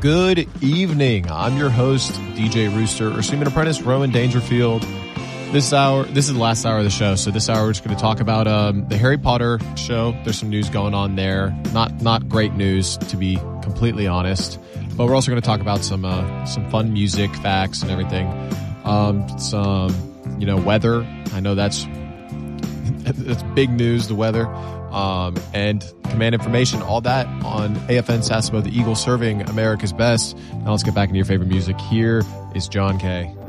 Good evening. I'm your host, DJ Rooster, or Seaman Apprentice, Rowan Dangerfield. This is the last hour of the show, so this hour we're just going to talk about the Harry Potter show. There's some news going on there. Not great news, to be completely honest. But we're also going to talk about some fun music facts and everything. Some weather. I know that's big news, the weather. And command information, all that on AFN Sasebo, the Eagle serving America's best. Now let's get back into your favorite music. Here is John Kay.